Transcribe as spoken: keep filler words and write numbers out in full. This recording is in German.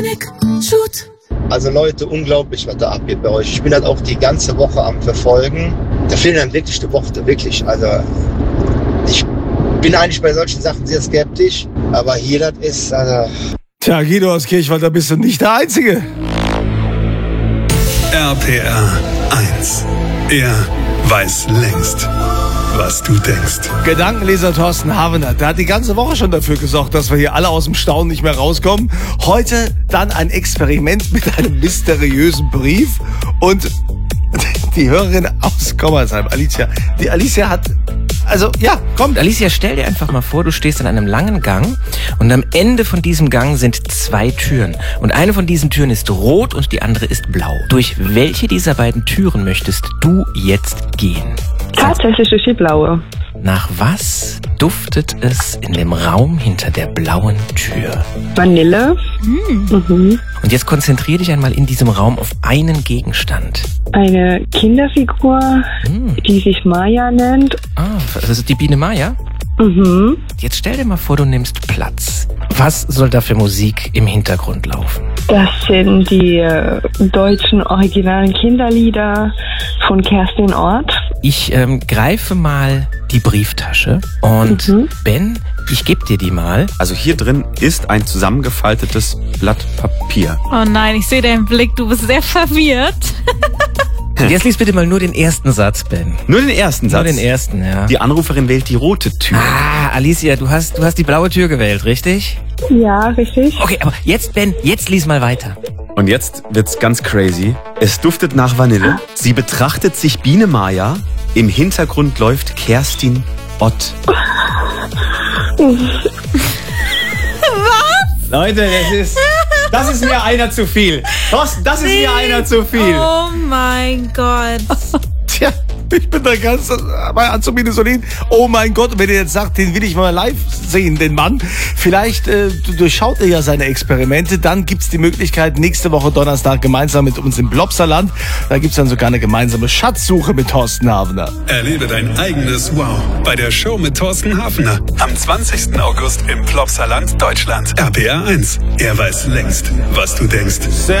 Also Leute, unglaublich, was da abgeht bei euch. Ich bin halt auch die ganze Woche am Verfolgen. Da fehlen dann wirklich die Worte, wirklich. Also ich bin eigentlich bei solchen Sachen sehr skeptisch, aber hier das ist, also... Tja, Guido aus Kirchwald, da bist du nicht der Einzige. R P R eins. Er weiß längst, was du denkst. Gedankenleser Thorsten Havener, der hat die ganze Woche schon dafür gesorgt, dass wir hier alle aus dem Staunen nicht mehr rauskommen. Heute dann ein Experiment mit einem mysteriösen Brief. Und die Hörerin aus Kommersheim, Alicia, die Alicia hat... Also, ja, kommt. Alicia, stell dir einfach mal vor, du stehst in einem langen Gang und am Ende von diesem Gang sind zwei Türen. Und eine von diesen Türen ist rot und die andere ist blau. Durch welche dieser beiden Türen möchtest du jetzt gehen? Tatsächlich durch die blaue. Nach was duftet es in dem Raum hinter der blauen Tür? Vanille. Mhm. Mhm. Und jetzt konzentrier dich einmal in diesem Raum auf einen Gegenstand. Eine Kinderfigur, Mhm. die sich Maya nennt. Ah, das ist die Biene Maya? Mhm. Jetzt stell dir mal vor, du nimmst Platz. Was soll da für Musik im Hintergrund laufen? Das sind die äh, deutschen originalen Kinderlieder von Kerstin Ort. Ich ähm, greife mal die Brieftasche und Mhm. Ben, ich gebe dir die mal. Also hier drin ist ein zusammengefaltetes Blatt Papier. Oh nein, ich sehe deinen Blick, du bist sehr verwirrt. Und jetzt lies bitte mal nur den ersten Satz, Ben. Nur den ersten Satz. Nur den ersten, ja. Die Anruferin wählt die rote Tür. Ah, Alicia, du hast, du hast die blaue Tür gewählt, richtig? Ja, richtig. Okay, aber jetzt, Ben, jetzt lies mal weiter. Und jetzt wird's ganz crazy. Es duftet nach Vanille. Sie betrachtet sich Biene Maya. Im Hintergrund läuft Kerstin Ott. Leute, das ist, das ist mir einer zu viel. Thorsten, das ist mir einer zu viel. Oh mein Gott. Tja, ich bin da ganz bei Azubine Solin. Oh mein Gott, wenn ihr jetzt sagt, den will ich mal live sehen, den Mann. Vielleicht äh, durchschaut er ja seine Experimente. Dann gibt's die Möglichkeit, nächste Woche Donnerstag gemeinsam mit uns im Plopsaland. Da gibt's dann sogar eine gemeinsame Schatzsuche mit Thorsten Havener. Erlebe dein eigenes Wow bei der Show mit Thorsten Hafener. Am zwanzigsten August im Plopsaland, Deutschland. R P R eins. Er weiß längst, was du denkst. Sehr